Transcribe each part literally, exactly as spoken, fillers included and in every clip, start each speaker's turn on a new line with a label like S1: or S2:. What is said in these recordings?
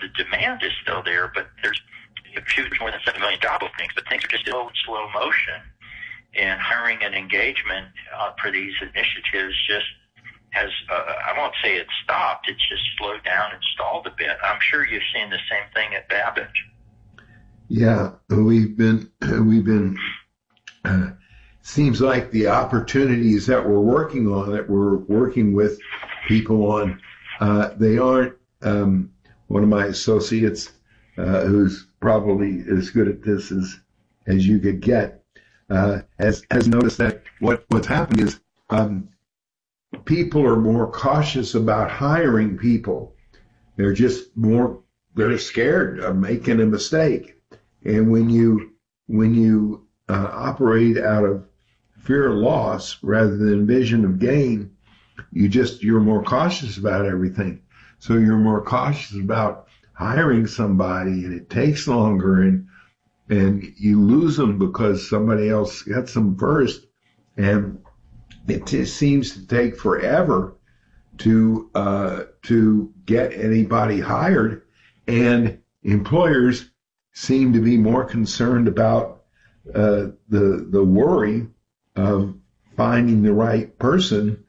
S1: demand is still there, but there's a few more than seven million job openings, but things are just still in slow motion. And hiring and engagement uh, for these initiatives just has, uh, I won't say it's stopped, it's just slowed down and stalled a bit. I'm sure you've seen the same thing at Babbage.
S2: Yeah, we've been, we've been, uh, seems like the opportunities that we're working on, that we're working with people on, uh, they aren't, um, one of my associates, uh, who's probably as good at this as, as you could get, uh, has, has noticed that what, what's happened is, um, people are more cautious about hiring people. They're just more, they're scared of making a mistake. And when you, when you, uh, operate out of fear of loss rather than vision of gain, you just, you're more cautious about everything. So you're more cautious about hiring somebody, and it takes longer, and, and you lose them because somebody else gets them first. And it just seems to take forever to, uh, to get anybody hired. And employers seem to be more concerned about, uh, the, the worry of finding the right person,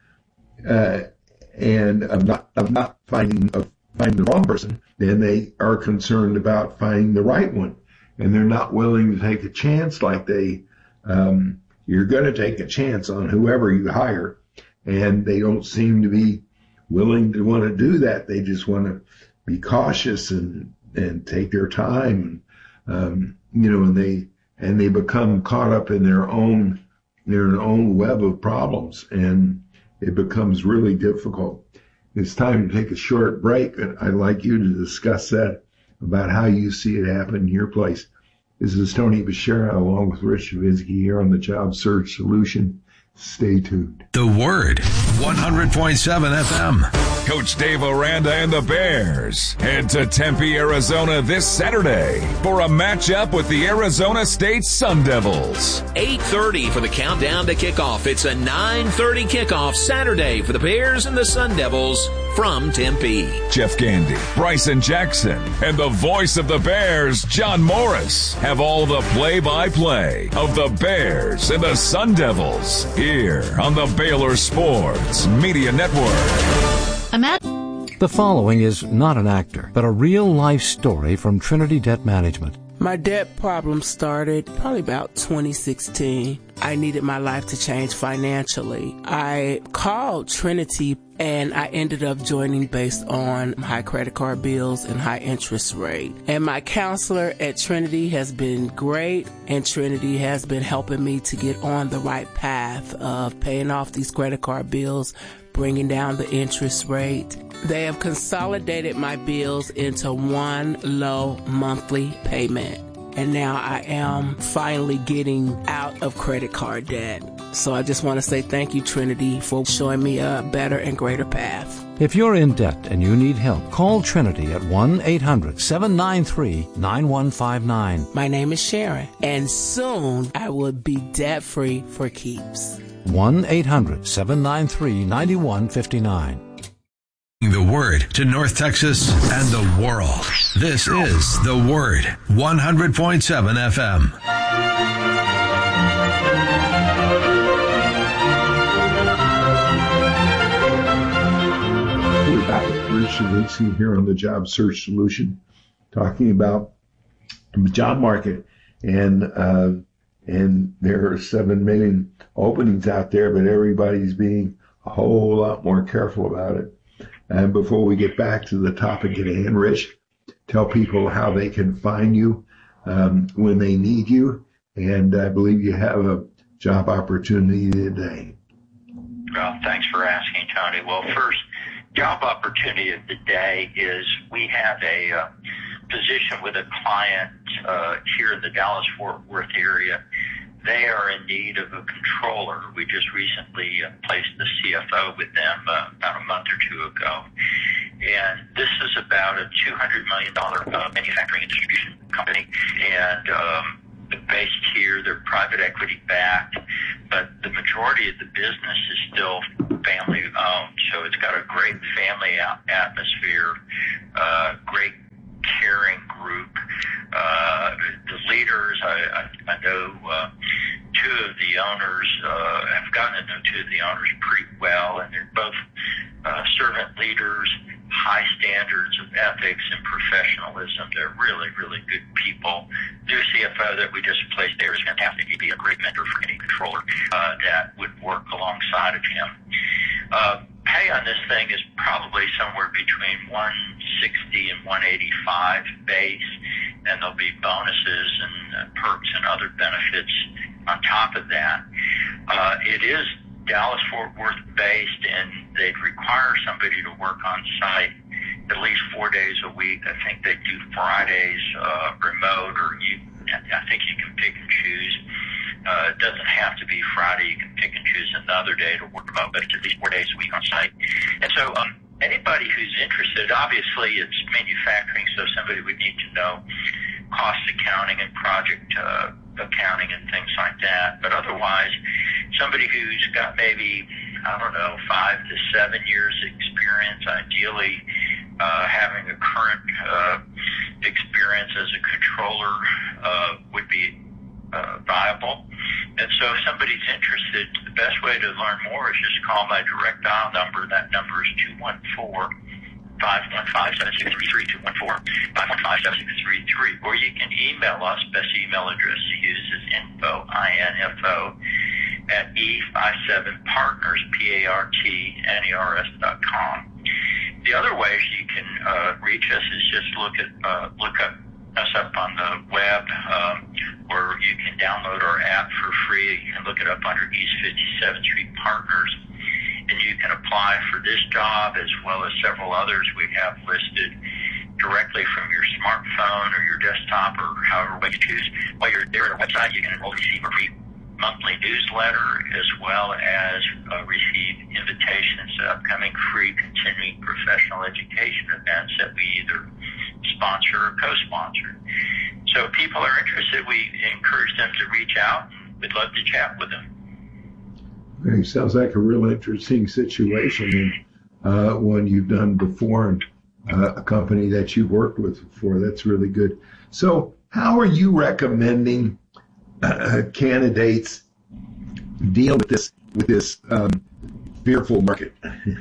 S2: uh, and of not, of not finding, of finding the wrong person, than they are concerned about finding the right one. And they're not willing to take a chance like they, um, you're going to take a chance on whoever you hire. And they don't seem to be willing to want to do that. They just want to be cautious and, and take their time. Um, you know, and they, and they become caught up in their own, their own web of problems, and it becomes really difficult. It's time to take a short break, and I'd like you to discuss that, about how you see it happen in your place. This is Tony Bashara along with Rich Chavinsky here on the Job Search Solution. Stay tuned.
S3: The Word, one hundred point seven F M. Coach Dave Aranda and the Bears head to Tempe, Arizona this Saturday for a matchup with the Arizona State Sun Devils.
S4: eight thirty for the countdown to kickoff. It's a nine thirty kickoff Saturday for the Bears and the Sun Devils from Tempe.
S3: Jeff Gandy, Bryson Jackson, and the voice of the Bears, John Morris, have all the play-by-play of the Bears and the Sun Devils here on the Baylor Sports Media Network.
S5: The following is not an actor, but a real-life story from Trinity Debt Management.
S6: My debt problem started probably about twenty sixteen. I needed my life to change financially. I called Trinity, and I ended up joining based on high credit card bills and high interest rate. And my counselor at Trinity has been great, and Trinity has been helping me to get on the right path of paying off these credit card bills, bringing down the interest rate. They have consolidated my bills into one low monthly payment. And now I am finally getting out of credit card debt. So I just want to say thank you, Trinity, for showing me a better and greater path.
S5: If you're in debt and you need help, call Trinity at one eight hundred seven nine three nine one five nine.
S6: My name is Sharon, and soon I will be debt-free for keeps.
S5: one eight hundred seven nine three nine one five nine.
S3: The Word to North Texas and the world. This is The Word, one hundred point seven F M.
S2: We're back with Rich Chavinsky here on the Job Search Solution, talking about the job market. And, uh, and there are seven million openings out there, but everybody's being a whole lot more careful about it. And before we get back to the topic at hand, Rich, tell people how they can find you um, when they need you. And I believe you have a job opportunity today.
S1: Well, thanks for asking, Tony. Well, first, job opportunity of the day is we have a uh, position with a client uh, here in the Dallas-Fort Worth area. They are in need of a controller. We just recently uh, placed the C F O with them uh, about a month or two ago. And this is about a two hundred million dollars uh, manufacturing and distribution company. And um, they're based here. They're private equity backed, but the majority of the business is still family owned. So it's got a great family atmosphere, uh, great two of the owners pretty well, and they're both uh, servant leaders, high standards of ethics and professionalism. They're really, really good people. New C F O that we just placed there is fantastic. He'd be a great mentor for any controller uh, that would work alongside of him. Uh, pay on this thing is probably somewhere between one sixty and one eighty-five base, and there'll be bonuses and uh, perks and other benefits on top of that. Uh, it is Dallas-Fort Worth based, and they'd require somebody to work on site at least four days a week. I think they do Fridays uh, remote, or you, I think you can pick and choose. Uh, it doesn't have to be Friday. You can pick and choose another day to work remote, but it's at least four days a week on site. And so um, anybody who's interested, obviously it's manufacturing, so somebody would need to know cost accounting and project uh, accounting and things like that. But otherwise, somebody who's got maybe, I don't know, five to seven years experience, ideally uh, having a current uh, experience as a controller uh, would be uh, viable. And so if somebody's interested, the best way to learn more is just call my direct dial number. That number is two one four, five one five, seven six three three, two one four, five one five, seven six three three. Or you can email us. Best email address to use is info, I N F O, at E fifty-seven partners, P A R T N E R S dot com. The other ways you can uh, reach us is just look at uh, look up us up on the web, um, or you can download our app for free. You can look it up under East fifty-seventh Street Partners, and you can apply for this job as well as several others we have listed directly from your smartphone or your desktop or however way you choose. While you're there at our website, you can enroll to receive a free monthly newsletter as well as uh, receive invitations to upcoming free continuing professional education events that we either sponsor or co-sponsor. So if people are interested, we encourage them to reach out. We'd love to chat with them.
S2: It sounds like a real interesting situation, and uh, one you've done before, and uh, a company that you've worked with before. That's really good. So how are you recommending uh, candidates deal with this with this um, fearful market?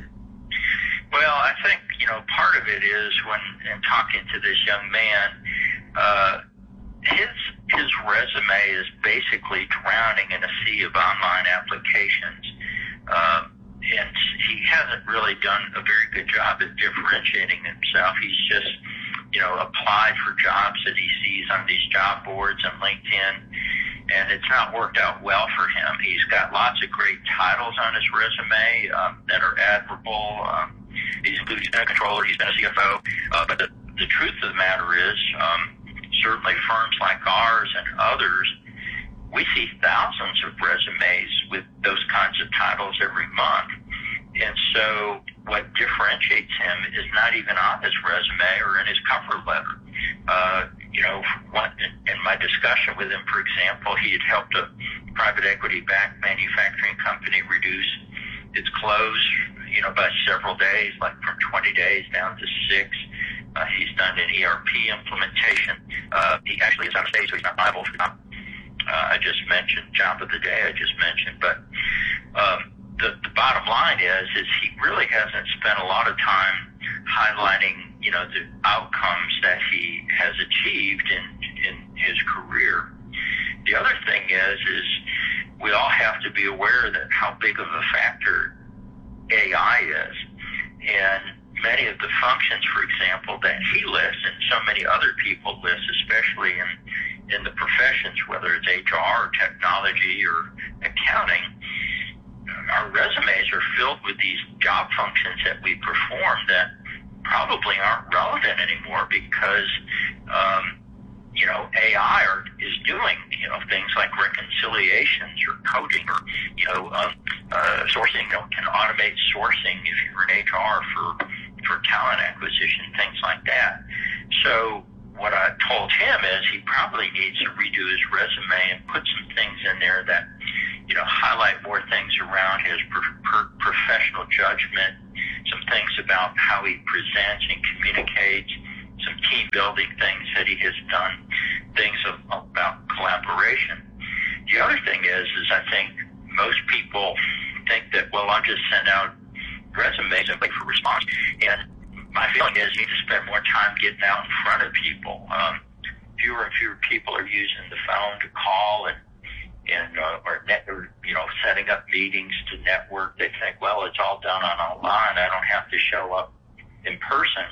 S1: Well, I think, you know, part of it is when, in talking to this young man, uh, his his resume is basically drowning in a sea of online applications, um, and he hasn't really done a very good job at differentiating himself. He's just, you know, applied for jobs that he sees on these job boards and LinkedIn, and it's not worked out well for him. He's got lots of great titles on his resume um, that are admirable. Um, he's included, he's been a controller, he's been a C F O, uh, but the, the truth of the matter is, um, certainly firms like ours and others, we see thousands of resumes with those kinds of titles every month. And so what differentiates him is not even on his resume or in his cover letter. Uh, you know, one, in, in my discussion with him, for example, he had helped a private equity-backed manufacturing company reduce its close, you know, by several days, like from twenty days down to six. Uh, he's done an E R P implementation. Uh, he actually is out of state, so he's not liable for the job uh, I just mentioned, job of the day I just mentioned. But um, the, the bottom line is, is he really hasn't spent a lot of time highlighting, you know, the outcomes that he has achieved in in his career. The other thing is, is we all have to be aware that how big of a factor A I is, and many of the functions, for example, that he lists and so many other people list, especially in, in the professions, whether it's H R or technology or accounting, our resumes are filled with these job functions that we perform that probably aren't relevant anymore because, um, you know, A I are, is doing, you know, things like reconciliations or coding or, you know, um, uh, sourcing, you know, can automate sourcing if you're in H R for for talent acquisition, things like that. So what I told him is he probably needs to redo his resume and put some things in there that, you know, highlight more things around his per- per- professional judgment, some things about how he presents and communicates, some team building things that he has done, things of, about collaboration. The other thing is, is I think most people think that, well, I'll just send out resumes and wait for response. And my feeling is you need to spend more time getting out in front of people. Um, fewer and fewer people are using the phone to call and and uh, or, net, or you know setting up meetings to network. They think, well, it's all done on online. I don't have to show up in person.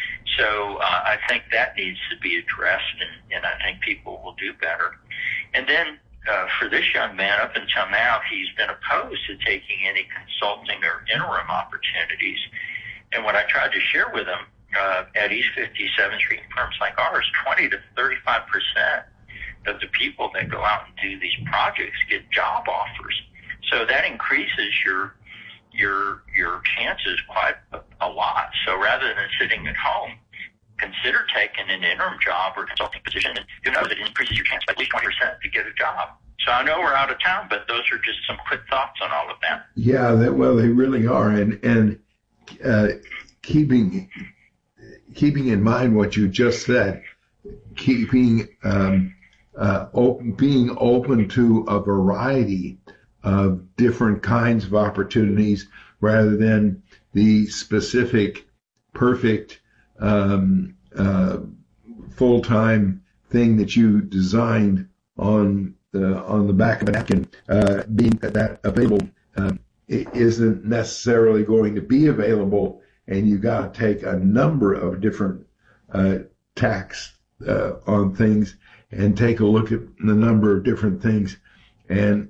S1: So uh, I think that needs to be addressed, and, and I think people will do better. And then uh, for this young man, up until now, he's been opposed to taking any consulting or interim opportunities. And what I tried to share with him uh, at East fifty-seventh Street firms like ours, twenty to thirty-five percent of the people that go out and do these projects get job offers. So that increases your your your chances quite a, a lot. So rather than sitting at home, consider taking an interim job or consulting position, and who knows, it increases your chance by at least twenty percent to get a job. So I know we're out of town, but those are just some quick thoughts on all of that.
S2: Yeah, that, well, they really are, and and uh, keeping keeping in mind what you just said, keeping um, uh, open, being open to a variety of different kinds of opportunities rather than the specific, perfect, um, uh, full-time thing that you designed on the on the back of a napkin. Uh, being that available uh, isn't necessarily going to be available, and you got to take a number of different uh, tacks uh, on things and take a look at the number of different things. And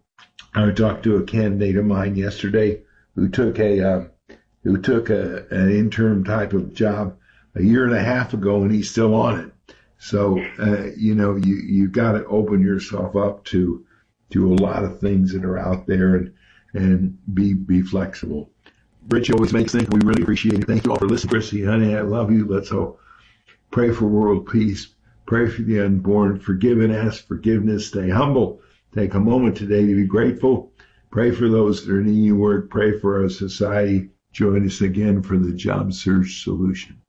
S2: I talked to a candidate of mine yesterday who took a uh, who took a, an interim type of job a year and a half ago, and he's still on it. So uh, you know, you you got to open yourself up to to a lot of things that are out there, and and be be flexible. Rich always makes things. We really appreciate it. Thank you all for listening, Chrissy, honey. I love you. Let's all pray for world peace. Pray for the unborn. Forgive and ask forgiveness. Stay humble. Take a moment today to be grateful. Pray for those that are needing work. Pray for our society. Join us again for the Job Search Solution.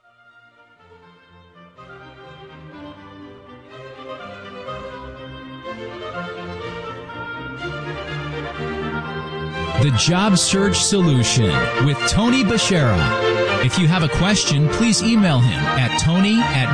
S7: The Job Search Solution with Tony Bashara. If you have a question, please email him at tony at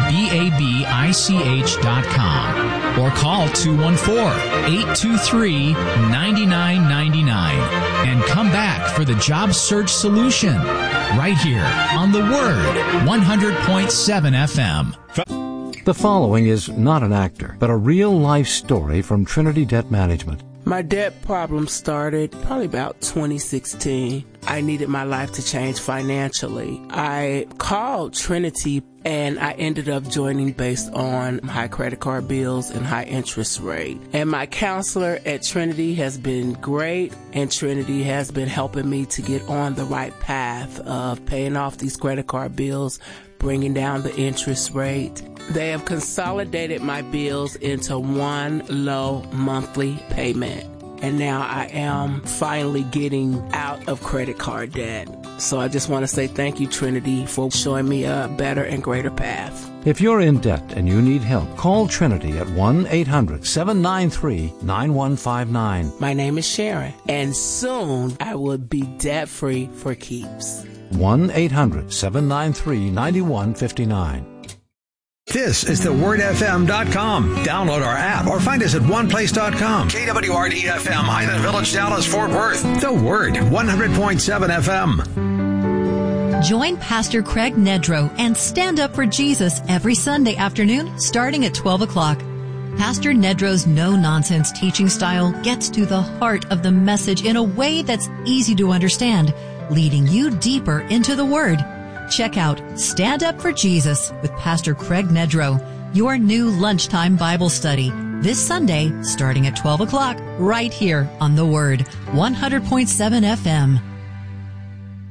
S7: babich dot com or call two one four, eight two three, nine nine nine nine and come back for the Job Search Solution right here on The Word one hundred point seven F M.
S5: The following is not an actor, but a real-life story from Trinity Debt Management.
S6: My debt problem started probably about twenty sixteen. I needed my life to change financially. I called Trinity and I ended up joining based on high credit card bills and high interest rate. And my counselor at Trinity has been great, and Trinity has been helping me to get on the right path of paying off these credit card bills, bringing down the interest rate. They have consolidated my bills into one low monthly payment. And now I am finally getting out of credit card debt. So I just want to say thank you, Trinity, for showing me a better and greater path.
S5: If you're in debt and you need help, call Trinity at one eight hundred, seven nine three, nine one five nine.
S6: My name is Sharon, and soon I will be debt-free for keeps.
S5: one eight hundred, seven nine three, nine one five nine.
S8: This is the word f m dot com. Download our app or find us at one place dot com. K W R D F M, Highland Village, Dallas, Fort Worth. The Word, one hundred point seven F M.
S9: Join Pastor Craig Nedrow and Stand Up for Jesus every Sunday afternoon starting at twelve o'clock. Pastor Nedrow's no-nonsense teaching style gets to the heart of the message in a way that's easy to understand, leading you deeper into the Word. Check out Stand Up for Jesus with Pastor Craig Nedrow, your new lunchtime Bible study, this Sunday starting at twelve o'clock, right here on The Word, one hundred point seven F M.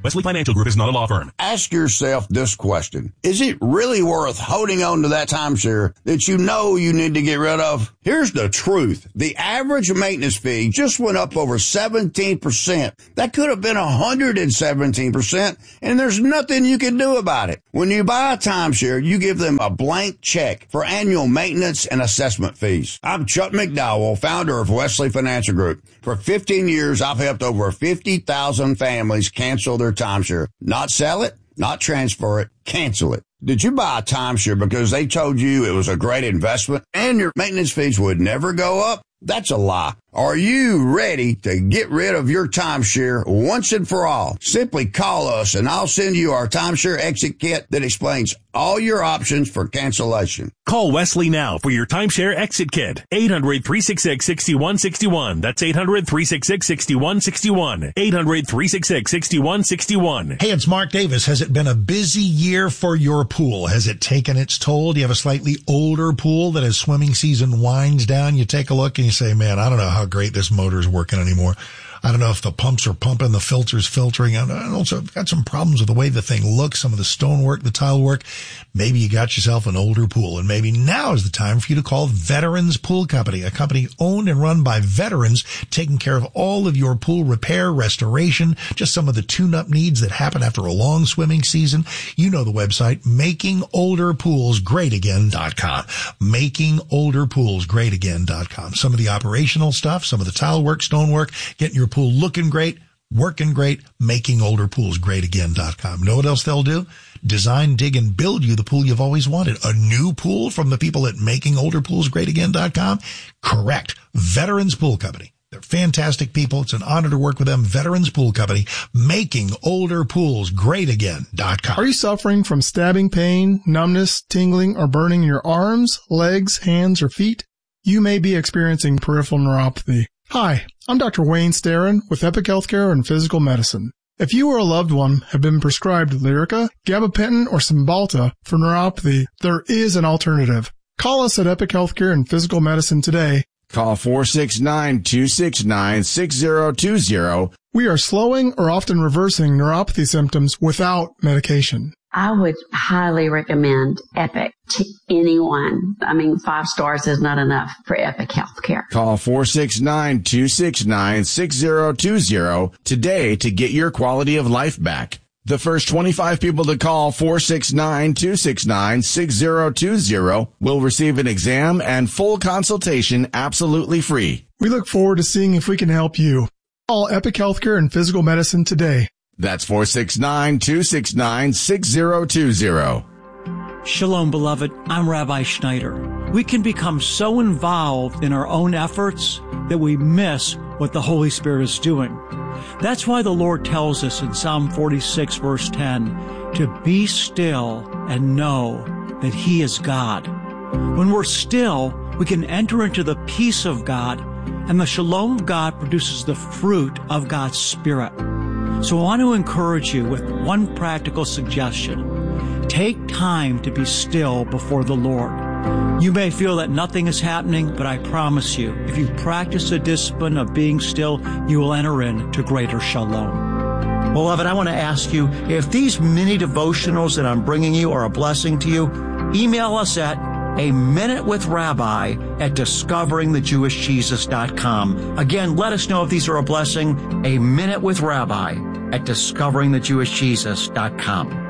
S10: Wesley Financial Group is not a law firm.
S11: Ask yourself this question. Is it really worth holding on to that timeshare that you know you need to get rid of? Here's the truth. The average maintenance fee just went up over seventeen percent. That could have been one hundred seventeen percent, and there's nothing you can do about it. When you buy a timeshare, you give them a blank check for annual maintenance and assessment fees. I'm Chuck McDowell, founder of Wesley Financial Group. For fifteen years, I've helped over fifty thousand families cancel their timeshare. Not sell it, not transfer it, cancel it. Did you buy a timeshare because they told you it was a great investment and your maintenance fees would never go up? That's a lie. Are you ready to get rid of your timeshare once and for all? Simply call us and I'll send you our timeshare exit kit that explains all your options for cancellation.
S10: Call Wesley now for your timeshare exit kit. eight hundred, three six six, six one six one. That's eight hundred, three six six, six one six one. eight hundred, three six six, six one six one.
S12: Hey, it's Mark Davis. Has it been a busy year for your pool? Has it taken its toll? Do you have a slightly older pool that as swimming season winds down, you take a look and you say, man, I don't know how great this motor is working anymore. I don't know if the pumps are pumping, the filter's filtering. I also got some problems with the way the thing looks, some of the stonework, the tile work. Maybe you got yourself an older pool, and maybe now is the time for you to call Veterans Pool Company, a company owned and run by veterans, taking care of all of your pool repair, restoration, just some of the tune-up needs that happen after a long swimming season. You know the website, making older pools great again dot com. making older pools great again dot com. Some of the operational stuff, some of the tile work, stonework, getting your pool looking great, working great, making older pools great again dot com. Know what else they'll do? Design, dig, and build you the pool you've always wanted. A new pool from the people at making older pools great again dot com? Correct. Veterans Pool Company. They're fantastic people. It's an honor to work with them. Veterans Pool Company, making older pools great again dot com.
S13: Are you suffering from stabbing pain, numbness, tingling, or burning in your arms, legs, hands, or feet? You may be experiencing peripheral neuropathy. Hi, I'm Doctor Wayne Starrin with Epic Healthcare and Physical Medicine. If you or a loved one have been prescribed Lyrica, gabapentin, or Cymbalta for neuropathy, there is an alternative. Call us at Epic Healthcare and Physical Medicine today.
S14: Call four six nine, two six nine, six zero two zero.
S13: We are slowing or often reversing neuropathy symptoms without medication.
S15: I would highly recommend Epic to anyone. I mean, five stars is not enough for Epic Healthcare.
S14: Call four six nine, two six nine, six zero two zero today to get your quality of life back. The first twenty-five people to call four six nine, two six nine, six zero two zero will receive an exam and full consultation absolutely free.
S13: We look forward to seeing if we can help you. Call Epic Healthcare and Physical Medicine today.
S14: That's four six nine, two six nine, six zero two zero.
S16: Shalom, beloved. I'm Rabbi Schneider. We can become so involved in our own efforts that we miss what the Holy Spirit is doing. That's why the Lord tells us in Psalm forty-six, verse ten, to be still and know that He is God. When we're still, we can enter into the peace of God, and the shalom of God produces the fruit of God's Spirit. So I want to encourage you with one practical suggestion. Take time to be still before the Lord. You may feel that nothing is happening, but I promise you, if you practice the discipline of being still, you will enter into greater shalom. Beloved, I want to ask you, if these mini devotionals that I'm bringing you are a blessing to you, email us at a minute with rabbi at discovering the jewish jesus dot com. Again, let us know if these are a blessing. A minute with rabbi at discovering the jewish jesus dot com.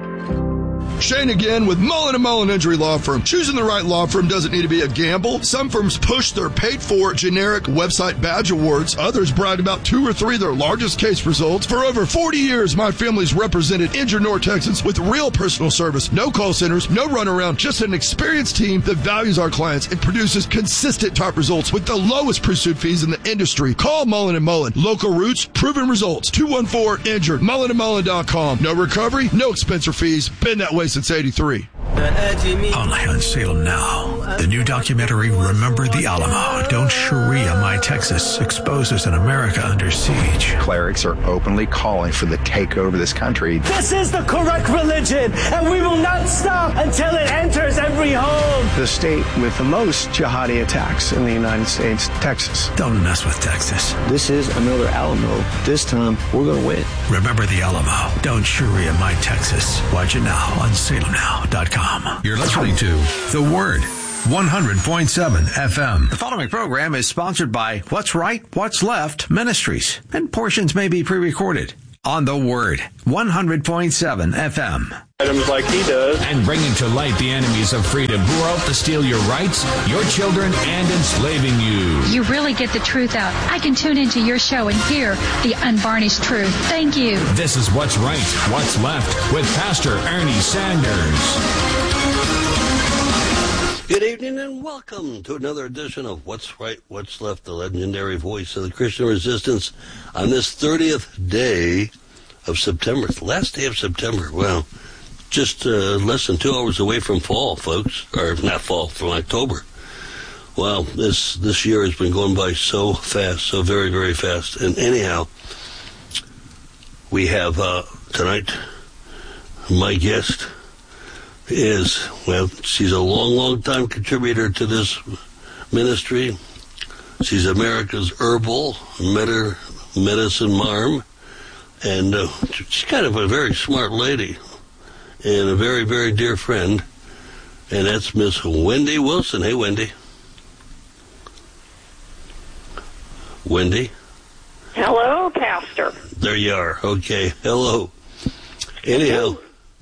S17: Shane again with Mullen and Mullen Injury Law Firm. Choosing the right law firm doesn't need to be a gamble. Some firms push their paid-for generic website badge awards. Others brag about two or three of their largest case results. For over forty years, my family's represented injured North Texans with real personal service. No call centers, no runaround, just an experienced team that values our clients and produces consistent top results with the lowest pursuit fees in the industry. Call Mullen and Mullen. Local roots, proven results. two one four injured. mullen and mullen dot com. No recovery, no expense or fees. Been that way since eighty-three.
S8: Only on sale now. The new documentary, Remember the Alamo. Don't Sharia My Texas exposes an America under siege.
S18: Clerics are openly calling for the takeover of this country.
S19: This is the correct religion, and we will not stop until it enters every home. the state with the most jihadi attacks in the United States, Texas.
S8: Don't mess with Texas.
S20: This is another Alamo. This time, we're going to win.
S8: Remember the Alamo. Don't Sharia my Texas. Watch it now on Salem Now dot com.
S21: You're listening to The Word, one hundred point seven F M.
S8: The following program is sponsored by What's Right, What's Left Ministries, and portions may be pre-recorded on The Word, one hundred point seven F M.
S22: Items like he does.
S23: And bringing to light the enemies of freedom who are out to steal your rights, your children, and enslaving you.
S24: You really get the truth out. I can tune into your show and hear the unvarnished truth. Thank you.
S23: This is What's Right, What's Left with Pastor Ernie Sanders.
S25: Good evening and welcome to another edition of What's Right, What's Left, the legendary voice of the Christian resistance on this thirtieth day of September, the last day of September. Well, just uh, less than two hours away from fall, folks, or not fall, from October. Wow, this this year has been going by so fast, so very, very fast. And anyhow, we have uh, tonight my guest is, well, she's a long, long time contributor to this ministry. She's America's herbal medi- medicine marm, and uh, she's kind of a very smart lady and a very, very dear friend, and that's Miss Wendy Wilson. Hey, Wendy. Wendy?
S26: Hello, Pastor.
S25: There you are. Okay. Hello. Anyhow,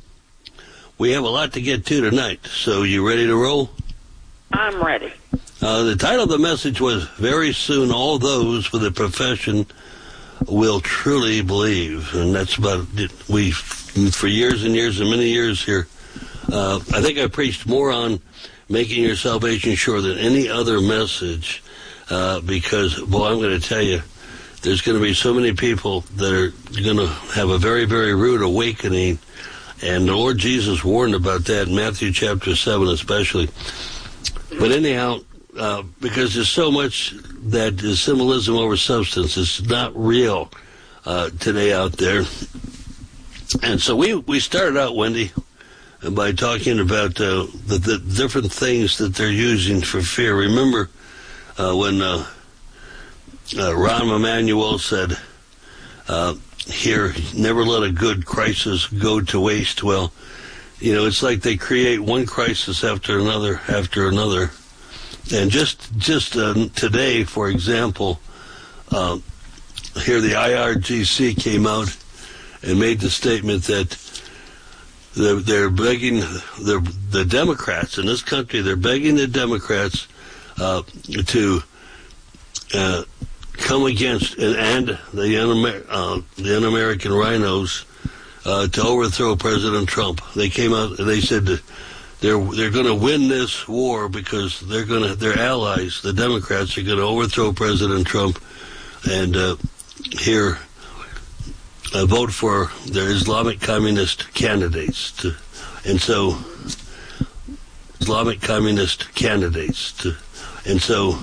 S25: we have a lot to get to tonight, so you ready to roll?
S26: I'm ready.
S25: Uh, the title of the message was, Very Soon All Those with a Profession Will Truly Believe. And that's about it. We, for years and years and many years here, uh, I think I preached more on making your salvation sure than any other message, uh, because, boy, I'm going to tell you, there's going to be so many people that are going to have a very, very rude awakening. And the Lord Jesus warned about that in Matthew chapter seven especially. But anyhow, uh, because there's so much that is symbolism over substance, it's not real uh, today out there. And so we, we started out, Wendy, by talking about uh, the, the different things that they're using for fear. Remember uh, when uh, uh, Rahm Emanuel said, uh, here, never let a good crisis go to waste. Well, you know, it's like they create one crisis after another after another. And just just uh, today, for example, uh, here the I R G C came out and made the statement that they're, they're begging the, the Democrats in this country, they're begging the Democrats uh, to uh, come against and, and the, un- uh, the un-American rhinos uh, to overthrow President Trump. They came out and they said that they're they're going to win this war because they're going to their allies, the Democrats, are going to overthrow President Trump and uh, here uh, vote for their Islamic communist candidates. To, and so Islamic communist candidates. To, and so.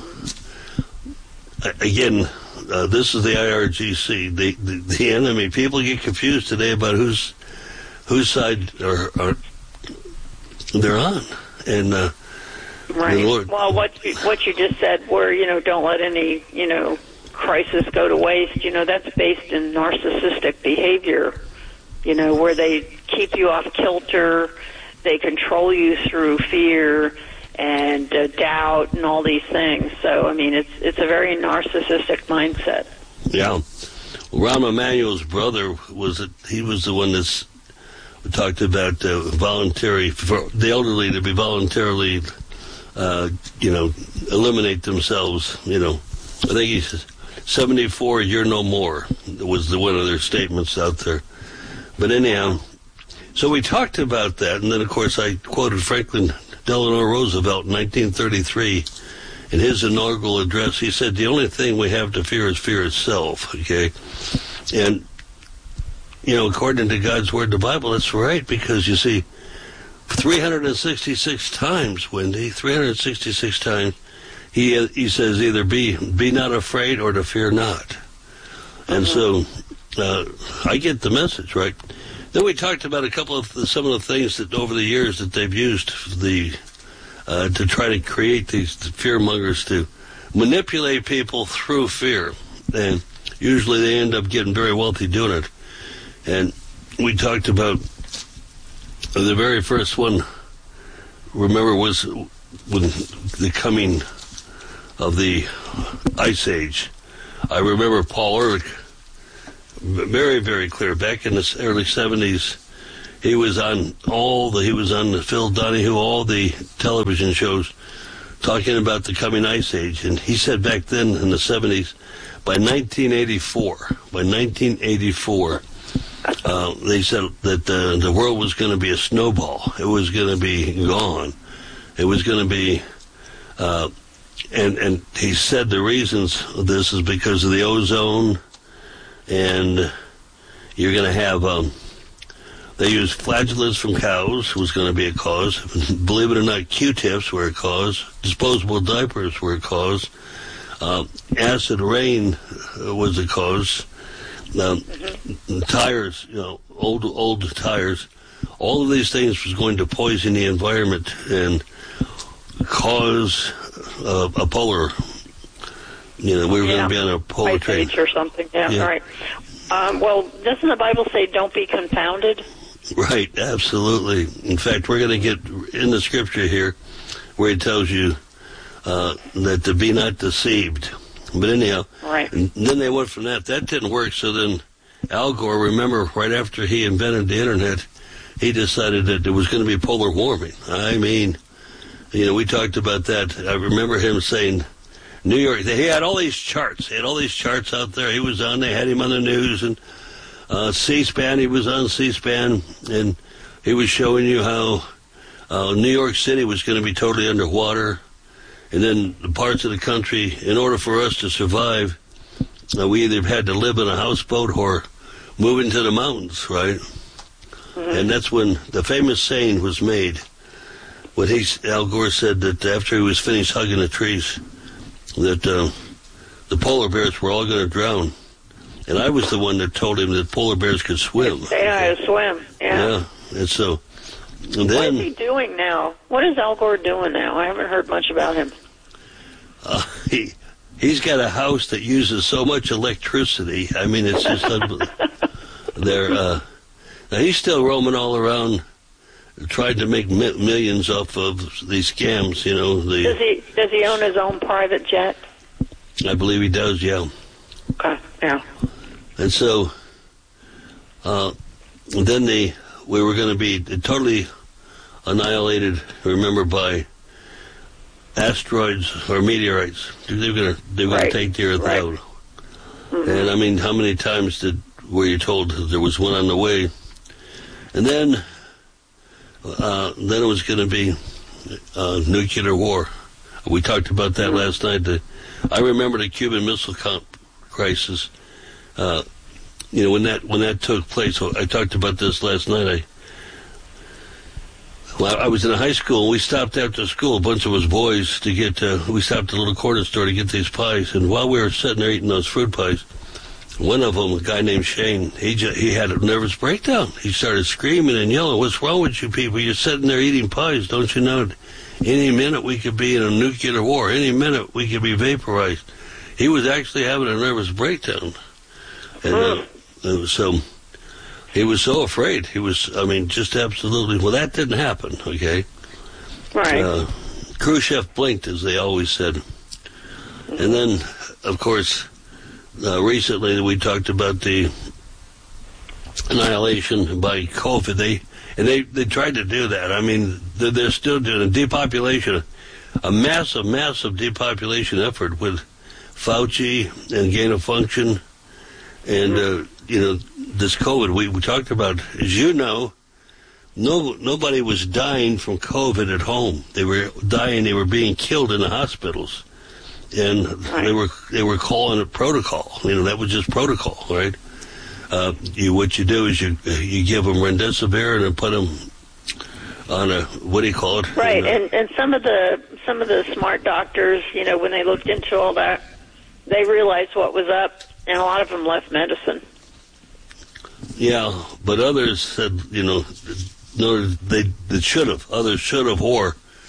S25: Again, uh, this is the I R G C, the, the the enemy. People get confused today about whose whose side are, are they're on, and uh,
S26: right.
S25: The Lord.
S26: Well, what you, what you just said, where you know, don't let any you know crisis go to waste. You know, that's based in narcissistic behavior. You know, where they keep you off kilter, they control you through fear and uh, doubt and all these things. So, I mean, it's it's a very narcissistic mindset.
S25: Yeah. Well, Rahm Emanuel's brother, was it, he was the one that's talked about uh, voluntary, for the elderly to be voluntarily, uh, you know, eliminate themselves, you know. I think he's seventy-four, you're no more, was the one of their statements out there. But anyhow, so we talked about that, and then, of course, I quoted Franklin Delano Roosevelt in nineteen thirty-three. In his inaugural address, he said, the only thing we have to fear is fear itself, okay? And, you know, according to God's Word, the Bible, that's right, because, you see, three hundred sixty-six times, Wendy, three hundred sixty-six times, he he says either be be not afraid or to fear not. And so uh, I get the message, right? Then we talked about a couple of the, some of the things that over the years that they've used, the uh, to try to create these fear mongers to manipulate people through fear. And usually they end up getting very wealthy doing it. And we talked about the very first one, remember, was when the coming of the Ice Age. I remember Paul Ehrlich very, very clear. Back in the early seventies, he was on all the, he was on the Phil Donahue, all the television shows, talking about the coming Ice Age. And he said back then in the seventies, by nineteen eighty-four, by nineteen eighty-four, uh, they said that the, the world was going to be a snowball. It was going to be gone. It was going to be, uh, and, and he said the reasons of this is because of the ozone, and you're going to have, um, they used flagellates from cows was going to be a cause. Believe it or not, Q-tips were a cause. Disposable diapers were a cause. Uh, acid rain was a cause. Um, mm-hmm. Tires, you know, old old tires. All of these things was going to poison the environment and cause uh, a polar. You know, we were
S26: yeah.
S25: going to be on a polar train
S26: or something. Yeah,
S25: yeah.
S26: All right. Um, well, doesn't the Bible say, "Don't be confounded"?
S25: Right, absolutely. In fact, we're going to get in the scripture here where it tells you uh, that to be not deceived. But anyhow,
S26: right.
S25: And then they went from that. That didn't work, so then Al Gore, remember, right after he invented the Internet, he decided that there was going to be polar warming. I mean, you know, we talked about that. I remember him saying, New York, he had all these charts. He had all these charts out there. He was on, they had him on the news, and Uh, C-SPAN, he was on C-SPAN, and he was showing you how uh, New York City was going to be totally underwater, and then the parts of the country, in order for us to survive, uh, we either had to live in a houseboat or move into the mountains, right? Mm-hmm. And that's when the famous saying was made, when he, Al Gore said that after he was finished hugging the trees, that uh, the polar bears were all going to drown. And I was the one that told him that polar bears could swim.
S26: Yeah, okay. swim. Yeah.
S25: Yeah. And so, and then.
S26: What is he doing now? What is Al Gore doing now? I haven't heard much about him.
S25: Uh, he, he's got a house that uses so much electricity. I mean, it's just unbelievable. They're, uh, now he's still roaming all around, trying to make mi- millions off of these scams, you know. The,
S26: does he, does he own his own private jet?
S25: I believe he does, yeah.
S26: Okay, yeah.
S25: And so, uh, then they, we were going to be totally annihilated, remember, by asteroids or meteorites. They were going to, they were going
S26: right.
S25: to take the Earth
S26: right.
S25: out.
S26: Mm-hmm.
S25: And I mean, how many times did, were you told there was one on the way? And then, uh, then it was going to be, uh, nuclear war. We talked about that mm-hmm. last night. The, I remember the Cuban Missile Comp crisis. Uh, you know, when that when that took place, I talked about this last night. I well, I was in a high school, and we stopped after school, a bunch of us boys, to get, uh, we stopped at a little corner store to get these pies, and while we were sitting there eating those fruit pies, one of them, a guy named Shane, he just, he had a nervous breakdown. He started screaming and yelling, "What's wrong with you people? You're sitting there eating pies. Don't you know any minute we could be in a nuclear war? Any minute we could be vaporized." He was actually having a nervous breakdown. And uh, uh, so he was so afraid. He was, I mean, just absolutely, well, that didn't happen, okay?
S26: Right.
S25: Uh, Khrushchev blinked, as they always said. And then, of course, uh, recently we talked about the annihilation by COVID. They, and they, they tried to do that. I mean, they're, they're still doing a depopulation, a massive, massive depopulation effort with Fauci and gain of function, and uh, you know, this COVID we, we talked about. As you know, no nobody was dying from COVID at home. They were dying. They were being killed in the hospitals, and they were they were calling it protocol. You know, that was just protocol, right? Uh, you what you do is you you give them remdesivir and then put them on a, what do you call it?
S26: Right,
S25: and, uh,
S26: and and some of the some of the smart doctors, you know, when they looked into all that, they realized what was up, and a lot of them left medicine.
S25: Yeah, but others said, you know, no, they, they should have. Others should have, or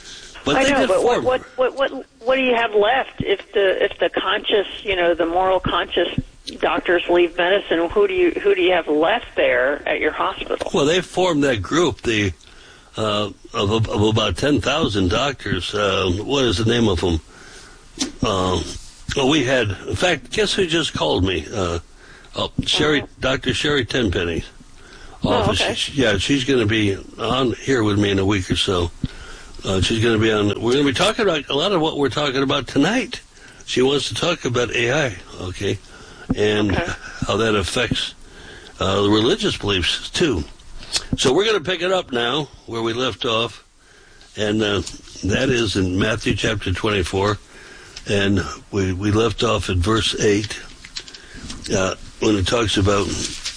S25: But
S26: I
S25: they
S26: know,
S25: did
S26: but what,
S25: form
S26: what what what what do you have left if the if the conscious, you know, the moral conscious doctors leave medicine? Who do you who do you have left there at your hospital?
S25: Well, they formed that group, the uh, of, of about ten thousand doctors. Uh, what is the name of them? Uh, well, we had, in fact, guess who just called me? Uh, oh, Sherry, uh-huh. Doctor Sherry Tenpenny. Office.
S26: Oh, okay.
S25: She, yeah, she's going to be on here with me in a week or so. Uh, she's going to be on. We're going to be talking about a lot of what we're talking about tonight. She wants to talk about A I, okay, and okay. how that affects uh, the religious beliefs too. So we're going to pick it up now where we left off, and uh, that is in Matthew chapter twenty-four, and we we left off at verse eight uh, when it talks about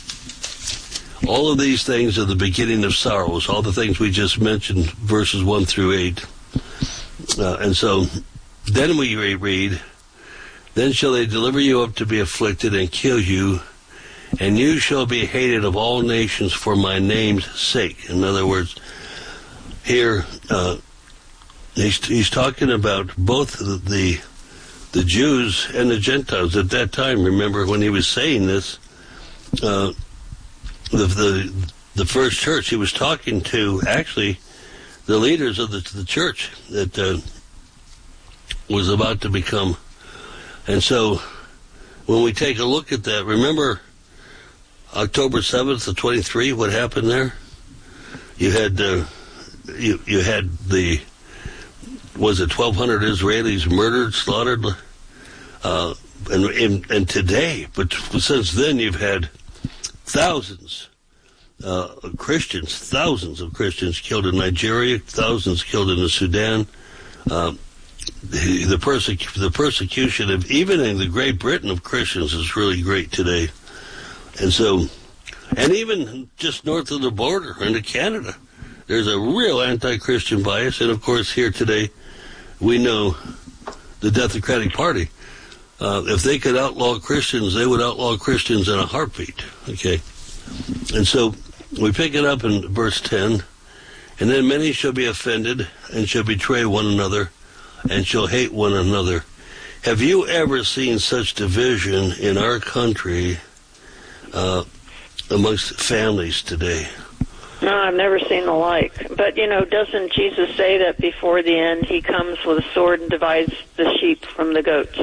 S25: all of these things are the beginning of sorrows, all the things we just mentioned, verses one through eight. Uh, and so then we read, then shall they deliver you up to be afflicted and kill you, and you shall be hated of all nations for my name's sake. In other words, here uh, he's, he's talking about both the, the the Jews and the Gentiles at that time. Remember when he was saying this, uh, The, the the first church, he was talking to actually the leaders of the, the church that uh, was about to become. And so when we take a look at that, remember October seventh of twenty-three, what happened there? You had uh, you you had the, was it twelve hundred Israelis murdered, slaughtered, uh, and, and and today, but since then you've had thousands uh, of Christians, thousands of Christians killed in Nigeria, thousands killed in the Sudan. Uh, the the, persecu- the persecution of even in the Great Britain of Christians is really great today. And so, and even just north of the border into Canada, there's a real anti-Christian bias. And of course, here today, we know the Democratic Party. Uh, if they could outlaw Christians, they would outlaw Christians in a heartbeat. Okay, and so we pick it up in verse ten, and then many shall be offended and shall betray one another and shall hate one another. Have you ever seen such division in our country uh, amongst families today?
S26: No, I've never seen the like. But, you know, doesn't Jesus say that before the end he comes with a sword and divides the sheep from the goats?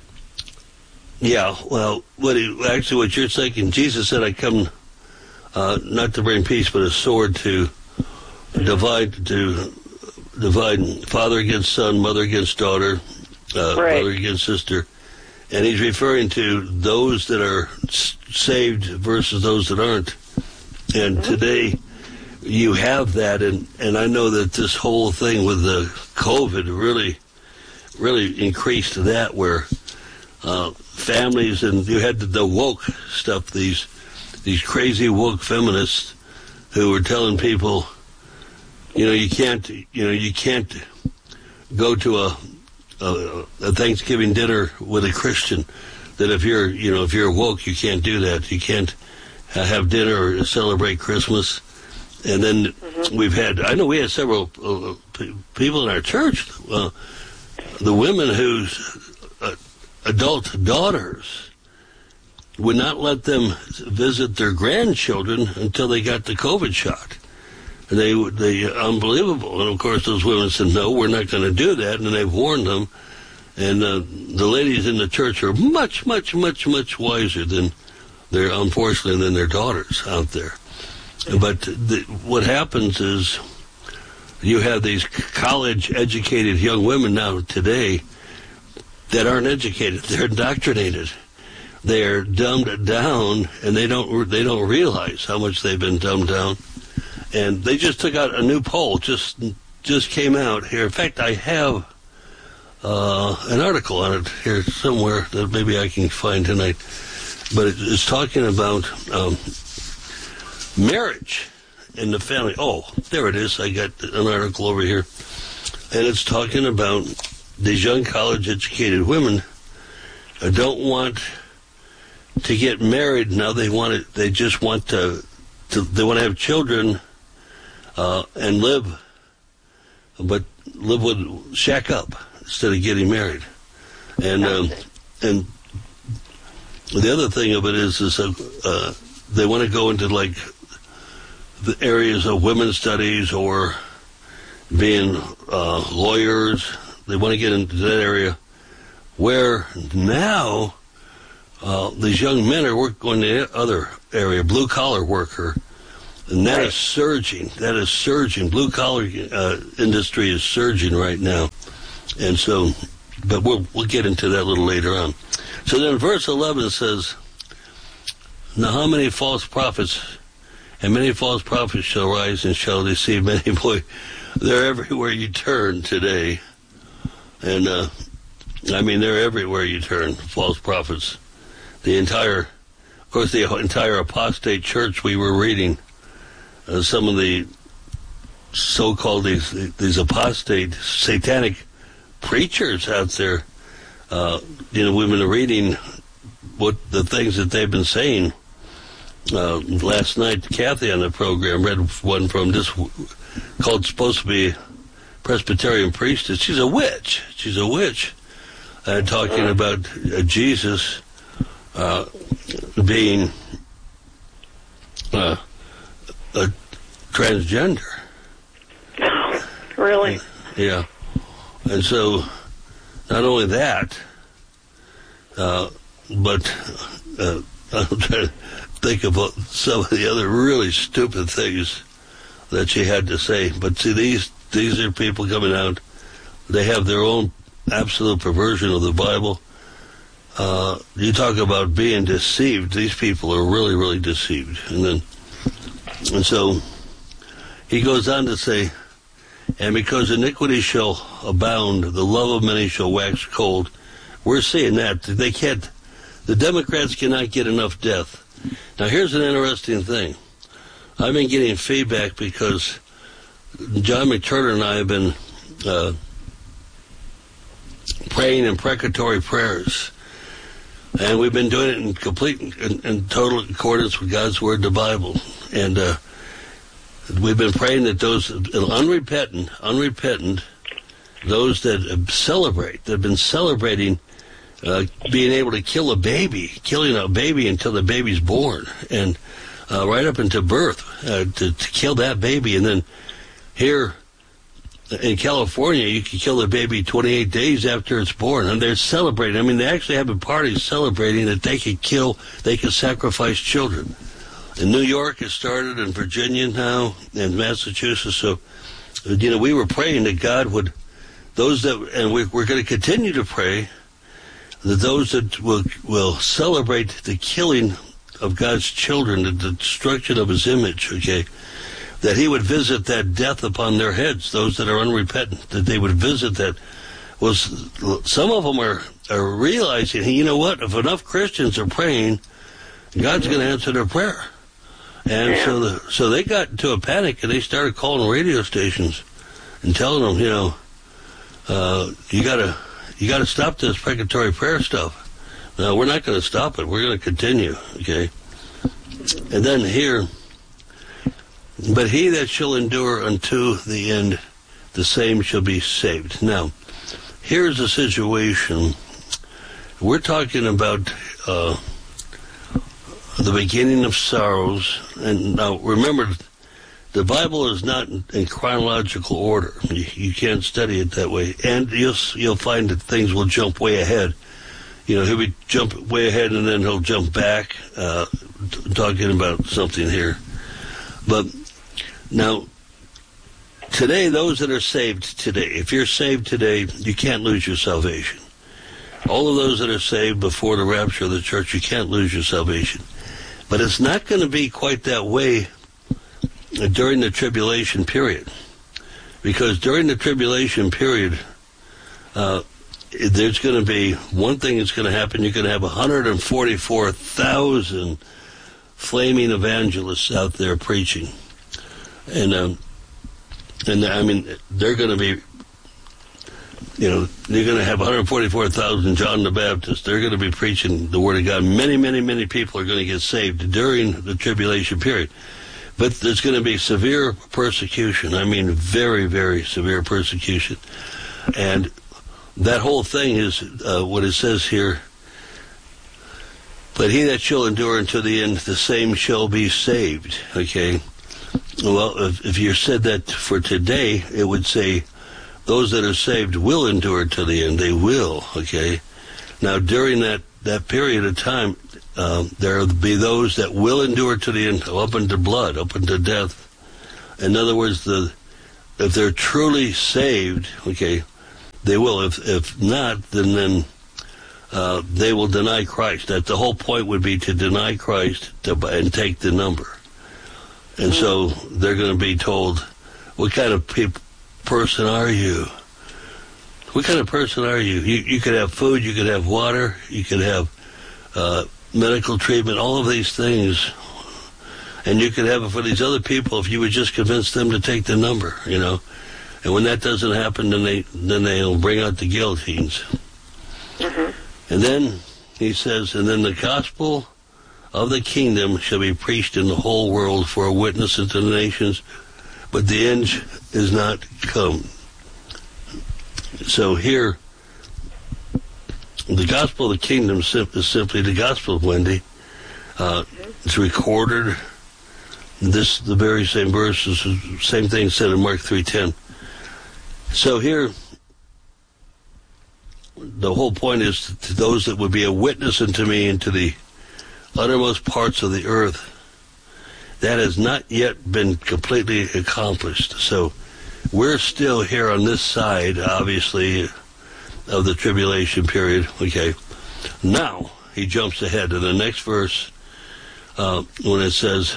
S25: Yeah, well, what he, actually what you're thinking, Jesus said, I come uh, not to bring peace, but a sword to divide, to divide father against son, mother against daughter, uh,
S26: right.
S25: brother against sister. And he's referring to those that are saved versus those that aren't. And mm-hmm. today you have that, and, and I know that this whole thing with the COVID really, really increased that, where uh, families, and you had the, the woke stuff, these these crazy woke feminists who were telling people, you know, you can't, you know, you can't go to a, a, a Thanksgiving dinner with a Christian. That if you're, you know, if you're woke, you can't do that. You can't have dinner or celebrate Christmas. And then mm-hmm. we've had, I know we had several uh, p- people in our church, uh, the women whose uh, adult daughters would not let them visit their grandchildren until they got the COVID shot. And they, they, unbelievable. And of course those women said, no, we're not going to do that. And they've warned them. And uh, the ladies in the church are much, much, much, much wiser than their, unfortunately, than their daughters out there. But the, what happens is you have these college-educated young women now today that aren't educated. They're indoctrinated. They're dumbed down, and they don't they don't realize how much they've been dumbed down. And they just took out a new poll, just just came out here. In fact, I have uh, an article on it here somewhere that maybe I can find tonight. But it's talking about um, marriage in the family. Oh, there it is. I got an article over here. And it's talking about these young college-educated women who don't want to get married. Now they want it. They just want to, to they want to have children uh, and live. But live with, shack up instead of getting married. And um, and the other thing of it is, is uh, they want to go into like the areas of women's studies or being uh, lawyers. They want to get into that area where now uh, these young men are work, going to the other area, blue-collar worker, and that right. is surging. That is surging. Blue-collar uh, industry is surging right now. And so, but we'll, we'll get into that a little later on. So then verse eleven says, now how many false prophets, and many false prophets shall rise and shall deceive many. Boy, they're everywhere you turn today. And, uh, I mean, they're everywhere you turn, false prophets. The entire, of course, the entire apostate church we were reading, uh, some of the so-called these, these apostate satanic preachers out there, uh, you know, we've been reading what the things that they've been saying. Uh, last night, Kathy on the program read one from this called supposed to be Presbyterian priestess. She's a witch. She's a witch. Uh, talking about uh, Jesus uh, being uh, a transgender.
S26: Really?
S25: Yeah. And so, not only that, uh, but uh, I'm trying to think about some of the other really stupid things that she had to say. But see, these these are people coming out. They have their own absolute perversion of the Bible. Uh, you talk about being deceived. These people are really, really deceived. And then, and so he goes on to say, and because iniquity shall abound, the love of many shall wax cold. We're seeing that. They can't, the Democrats cannot get enough death. Now, here's an interesting thing. I've been getting feedback because John McTurner and I have been uh, praying imprecatory prayers. And we've been doing it in complete and in, in total accordance with God's Word, the Bible. And uh, we've been praying that those unrepentant, unrepentant, those that celebrate, that have been celebrating uh, being able to kill a baby, killing a baby until the baby's born, and uh, right up into birth, uh, to, to kill that baby. And then here in California, you can kill the baby twenty-eight days after it's born, and they're celebrating. I mean, they actually have a party celebrating that they could kill, they could sacrifice children. In New York, it started, in Virginia now, and Massachusetts. So, you know, we were praying that God would, those that, and we, we're going to continue to pray that those that will will celebrate the killing of God's children, the destruction of His image, okay, that He would visit that death upon their heads, those that are unrepentant, that they would visit that. Well, some of them are, are realizing, hey, you know what, if enough Christians are praying, God's going to answer their prayer. And yeah. so the, so they got into a panic, and they started calling radio stations and telling them, you know, uh, you gotta you gotta stop this precatory prayer stuff. No, we're not going to stop it. We're going to continue, okay? And then here, but he that shall endure unto the end, the same shall be saved. Now, here's the situation. We're talking about uh, the beginning of sorrows. And now, remember, the Bible is not in chronological order. You, you can't study it that way. And you'll, you'll find that things will jump way ahead. You know, he'll be jump way ahead, and then he'll jump back, uh, t- talking about something here. But now, today, those that are saved today, if you're saved today, you can't lose your salvation. All of those that are saved before the rapture of the church, you can't lose your salvation. But it's not going to be quite that way during the tribulation period. Because during the tribulation period, uh, there's going to be one thing that's going to happen. You're going to have one hundred forty-four thousand flaming evangelists out there preaching. And, um, and I mean, they're going to be, you know, you're going to have one hundred forty-four thousand John the Baptist. They're going to be preaching the Word of God. Many, many, many people are going to get saved during the tribulation period. But there's going to be severe persecution. I mean, very, very severe persecution. And that whole thing is uh, what it says here. But he that shall endure unto the end, the same shall be saved. Okay? Well, if, if you said that for today, it would say, those that are saved will endure to the end. They will. Okay? Now, during that, that period of time, uh, there will be those that will endure to the end, up unto blood, up unto death. In other words, the if they're truly saved, okay, they will. If if not, then then uh, they will deny Christ. That the whole point would be to deny Christ to, and take the number. And so they're going to be told, what kind of pe- person are you? What kind of person are you? you? You could have food, you could have water, you could have uh, medical treatment, all of these things. And you could have it for these other people if you would just convince them to take the number, you know. And when that doesn't happen, then, they, then they'll bring out the guillotines. Mm-hmm. And then he says, and then the gospel of the kingdom shall be preached in the whole world for a witness unto the nations, but the end is not come. So here, the gospel of the kingdom is simply the gospel of Wendy. Uh, it's recorded. This the very same verse, is the same thing said in Mark three ten. So here, the whole point is to those that would be a witness unto me into the uttermost parts of the earth. That has not yet been completely accomplished. So we're still here on this side, obviously, of the tribulation period. Okay. Now, he jumps ahead to the next verse uh, when it says,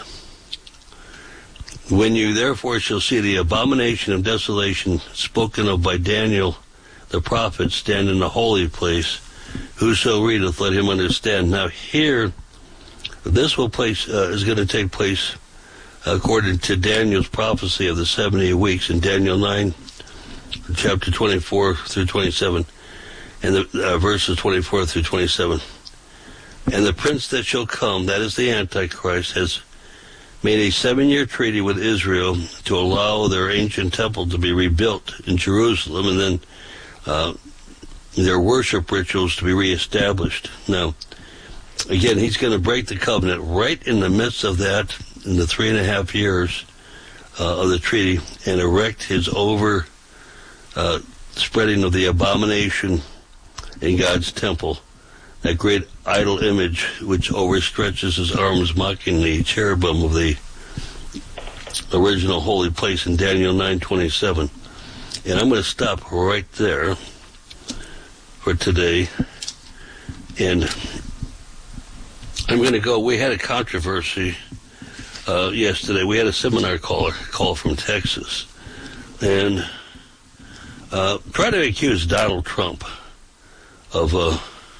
S25: when you therefore shall see the abomination of desolation spoken of by Daniel the prophet stand in the holy place, whoso readeth, let him understand. Now here, this will place uh, is going to take place according to Daniel's prophecy of the seventy weeks in Daniel nine, chapter twenty-four through twenty-seven, and the uh, verses twenty-four through twenty-seven. And the prince that shall come, that is the Antichrist, has made a seven-year treaty with Israel to allow their ancient temple to be rebuilt in Jerusalem, and then uh, their worship rituals to be reestablished. Now, again, he's going to break the covenant right in the midst of that, in the three and a half years uh, of the treaty, and erect his over uh, spreading of the abomination in God's temple, that great idol image which overstretches his arms, mocking the cherubim of the original holy place in Daniel nine twenty-seven. And I'm going to stop right there for today. And I'm going to go, we had a controversy uh, yesterday. We had a seminar caller call from Texas. And uh, try to accuse Donald Trump of uh,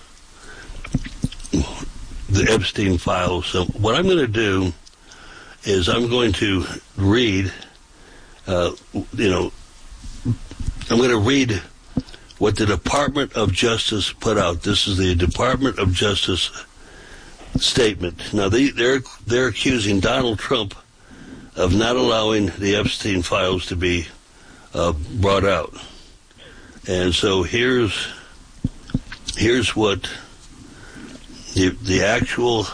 S25: the Epstein files. So what I'm going to do is I'm going to read, uh, you know, I'm going to read what the Department of Justice put out. This is the Department of Justice statement. Now, they, they're they're accusing Donald Trump of not allowing the Epstein files to be uh, brought out. And so here's here's what the the actual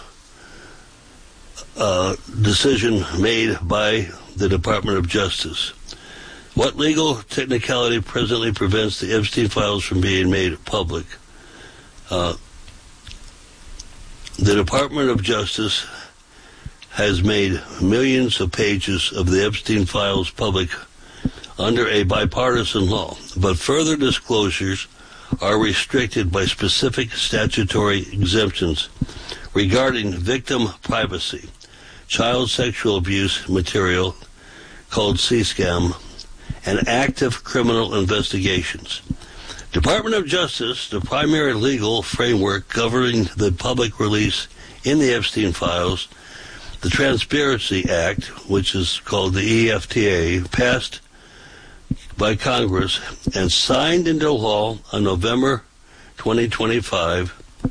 S25: uh, decision made by the Department of Justice. What legal technicality presently prevents the Epstein files from being made public? Uh, the Department of Justice has made millions of pages of the Epstein files public under a bipartisan law, but further disclosures are restricted by specific statutory exemptions regarding victim privacy, child sexual abuse material called C SCAM, and active criminal investigations. Department of Justice, the primary legal framework governing the public release in the Epstein files, the Transparency Act, which is called the E F T A, passed by Congress and signed into law on November twenty twenty-five,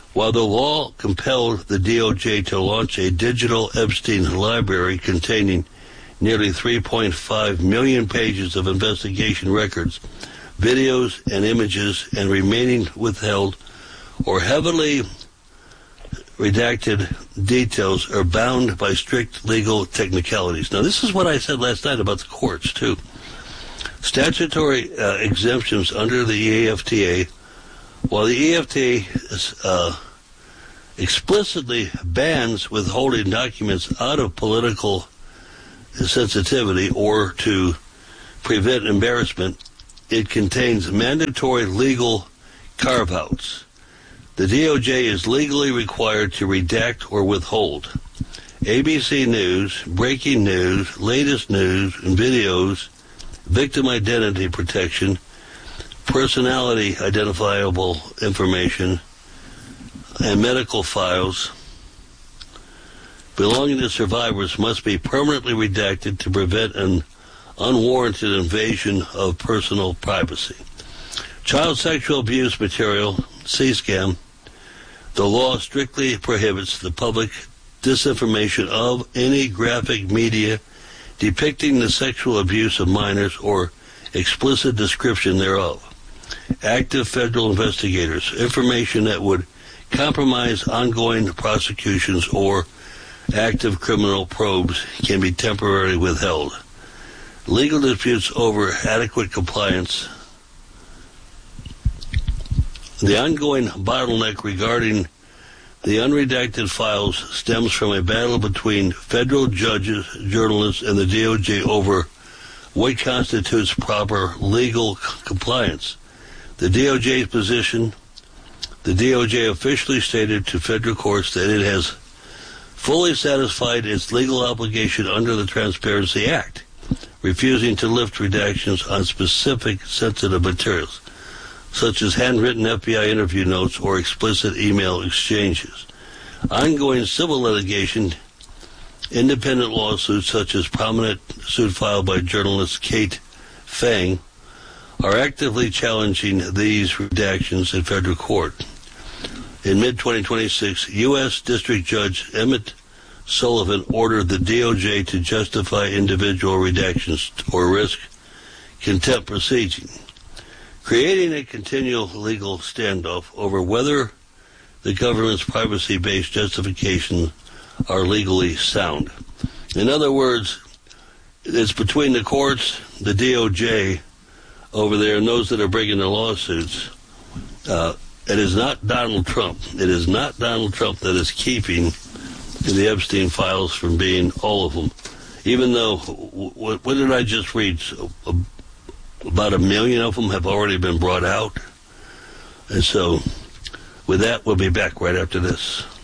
S25: While the law compelled the D O J to launch a digital Epstein library containing nearly three point five million pages of investigation records, videos, and images, and remaining withheld or heavily redacted details are bound by strict legal technicalities. Now, this is what I said last night about the courts, too. Statutory uh, exemptions under the E A F T A, while the E A F T A is, uh, explicitly bans withholding documents out of political sensitivity or to prevent embarrassment, it contains mandatory legal carve-outs. The D O J is legally required to redact or withhold A B C News, breaking news, latest news, and videos, victim identity protection, personality identifiable information, and medical files belonging to survivors must be permanently redacted to prevent an unwarranted invasion of personal privacy. Child sexual abuse material, C SCAM. The law strictly prohibits the public disinformation of any graphic media depicting the sexual abuse of minors or explicit description thereof. Active federal investigators, information that would compromise ongoing prosecutions or active criminal probes can be temporarily withheld. Legal disputes over adequate compliance. The ongoing bottleneck regarding the unredacted files stems from a battle between federal judges, journalists, and the D O J over what constitutes proper legal c- compliance. The D O J's position, the D O J officially stated to federal courts that it has fully satisfied its legal obligation under the Transparency Act, refusing to lift redactions on specific sensitive materials, such as handwritten F B I interview notes or explicit email exchanges. Ongoing civil litigation, independent lawsuits such as prominent suit filed by journalist Kate Fang, are actively challenging these redactions in federal court. In mid twenty twenty-six, U S District Judge Emmett Sullivan ordered the D O J to justify individual redactions or risk contempt proceeding, creating a continual legal standoff over whether the government's privacy-based justifications are legally sound. In other words, it's between the courts, the D O J over there, and those that are bringing the lawsuits. Uh, it is not Donald Trump. It is not Donald Trump that is keeping the Epstein files from being all of them. Even though, what, what did I just read? So, uh, about a million of them have already been brought out. And so, with that, we'll be back right after this.